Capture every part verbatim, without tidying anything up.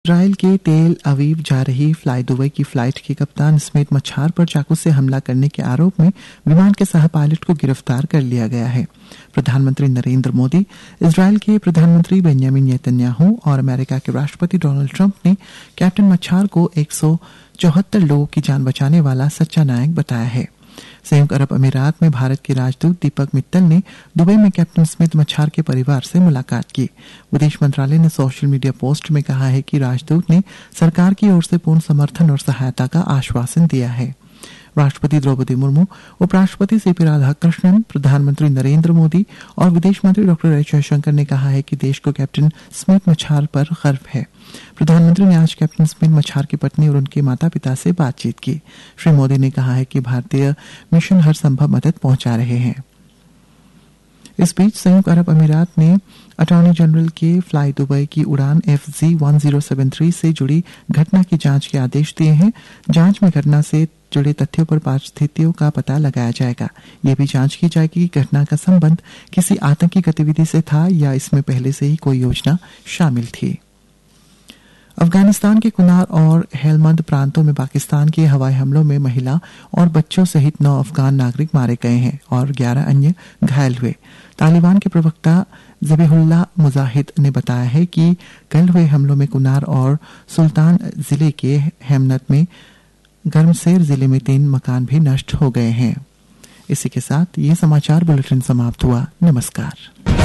Israel के तेल अवीव जा रही फ्लाई दुबई की फ्लाइट के कप्तान स्मिथ मच्छार पर चाकू से हमला करने के आरोप में विमान के सह पायलट को गिरफ्तार कर लिया गया है। प्रधानमंत्री नरेंद्र मोदी, इजराइल के प्रधानमंत्री बेंजामिन नेतन्याहू और अमेरिका के राष्ट्रपति डोनाल्ड ट्रंप ने कैप्टन मच्छार को एक सौ चौहत्तर लोगों की जान बचाने वाला सच्चा नायक बताया है। संयुक्त अरब अमीरात में भारत के राजदूत दीपक मित्तल ने दुबई में कैप्टन स्मिथ मच्छार के परिवार से मुलाकात की। विदेश मंत्रालय ने सोशल मीडिया पोस्ट में कहा है कि राजदूत ने सरकार की ओर से पूर्ण समर्थन और सहायता का आश्वासन दिया है। राष्ट्रपति द्रौपदी मुर्मू, उपराष्ट्रपति सीपी राधाकृष्णन, प्रधानमंत्री नरेंद्र मोदी और विदेश मंत्री डॉक्टर एस जयशंकर ने कहा है कि देश को कैप्टन स्मिथ मच्छार पर गर्व है। प्रधानमंत्री ने आज कैप्टन स्मिथ मच्छार की पत्नी और उनके माता पिता से बातचीत की। श्री मोदी ने कहा है कि भारतीय मिशन हर संभव मदद पहुंचा रहे हैं। इस बीच संयुक्त अरब अमीरात ने अटॉर्नी जनरल के फ्लाई दुबई की उड़ान F G one zero seven three से जुड़ी घटना की जांच के आदेश दिए हैं। जांच में घटना से जुड़े तथ्यों पर परिस्थितियों का पता लगाया जाएगा। यह भी जांच की जाएगी कि घटना का संबंध किसी आतंकी गतिविधि से था या इसमें पहले से ही कोई योजना शामिल थी। अफगानिस्तान के कुनार और हेलमंद प्रांतों में पाकिस्तान के हवाई हमलों में महिला और बच्चों सहित नौ अफगान नागरिक मारे गए हैं और ग्यारह अन्य घायल हुए। तालिबान के प्रवक्ता ज़बीहुल्लाह मुजाहिद ने बताया है कि कल हुए हमलों में कुनार और सुल्तान जिले के हेमनत में गर्मसेर जिले में तीन मकान भी नष्ट हो गए हैं। इसी के साथ ये समाचार बुलेटिन समाप्त हुआ। नमस्कार।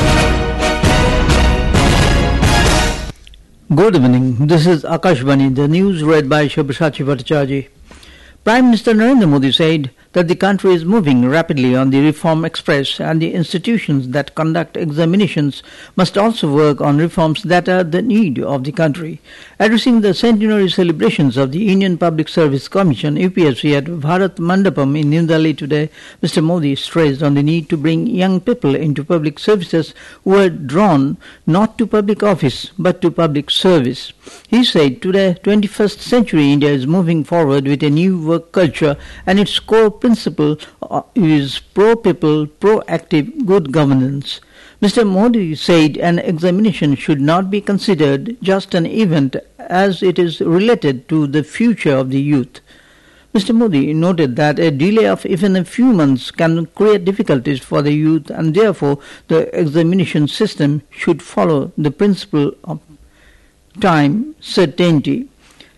Good evening. This is Akashvani. The news read by Shubhashachi Bhattacharjee. Prime Minister Narendra Modi said that the country is moving rapidly on the reform express and the institutions that conduct examinations must also work on reforms that are the need of the country. Addressing the centenary celebrations of the Indian Public Service Commission U P S C at Bharat Mandapam in New Delhi today, Mister Modi stressed on the need to bring young people into public services who are drawn not to public office but to public service. He said today, twenty-first century India is moving forward with a new work culture and its core principle is pro-people, proactive, good governance. Mister Modi said an examination should not be considered just an event as it is related to the future of the youth. Mister Modi noted that a delay of even a few months can create difficulties for the youth and therefore the examination system should follow the principle of time certainty.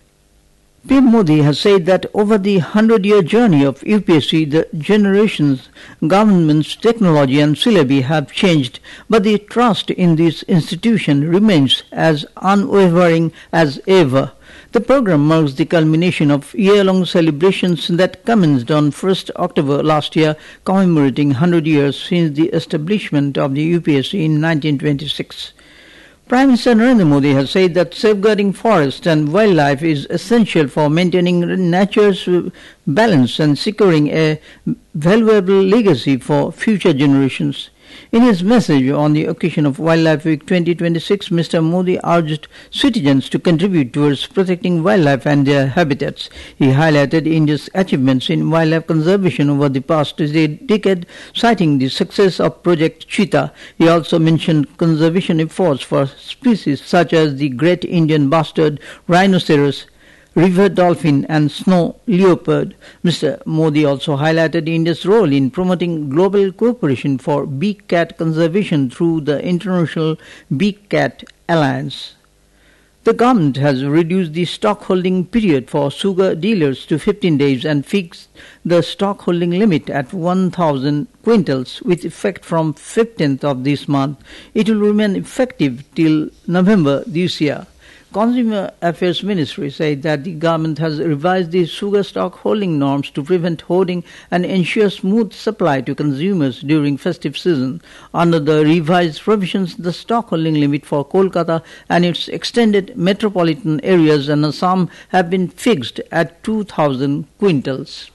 P M Modi has said that over the hundred-year journey of U P S C, the generations, governments, technology and syllabi have changed, but the trust in this institution remains as unwavering as ever. The program marks the culmination of year-long celebrations that commenced on first October last year, commemorating one hundred years since the establishment of the U P S C in nineteen twenty-six. Prime Minister Narendra Modi has said that safeguarding forest and wildlife is essential for maintaining nature's balance and securing a valuable legacy for future generations. In his message on the occasion of Wildlife Week twenty twenty-six, Mister Modi urged citizens to contribute towards protecting wildlife and their habitats. He highlighted India's achievements in wildlife conservation over the past decade, citing the success of Project Cheetah. He also mentioned conservation efforts for species such as the great Indian bustard, rhinoceros, river dolphin and snow leopard. Mister Modi also highlighted India's role in promoting global cooperation for big cat conservation through the International Big Cat Alliance. The government has reduced the stockholding period for sugar dealers to fifteen days and fixed the stockholding limit at one thousand quintals with effect from fifteenth of this month. It will remain effective till November this year. Consumer Affairs Ministry said that the government has revised the sugar stock holding norms to prevent hoarding and ensure smooth supply to consumers during festive season. Under the revised provisions, the stock holding limit for Kolkata and its extended metropolitan areas and Assam have been fixed at two thousand quintals.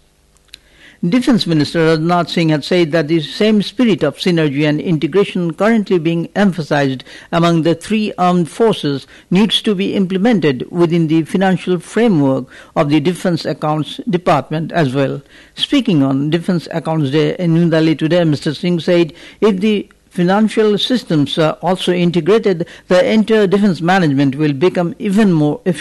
Defence Minister Rajnath Singh had said that the same spirit of synergy and integration currently being emphasized among the three armed forces needs to be implemented within the financial framework of the Defence Accounts Department as well. Speaking on Defence Accounts Day in New Delhi today, Mister Singh said if the financial systems are also integrated, the entire defence management will become even more efficient.